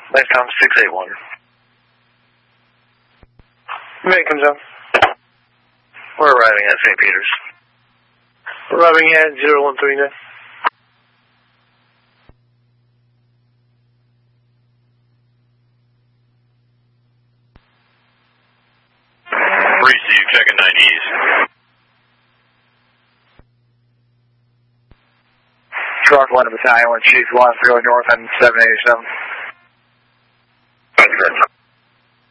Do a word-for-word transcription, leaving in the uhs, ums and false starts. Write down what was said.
Lifetime six eight one. May comes down. We're arriving at Saint Peter's. Arriving at zero one three nine. Receive, checking nineties. Truck one of Battalion, one Chief, wants to go north on seven eighty-seven.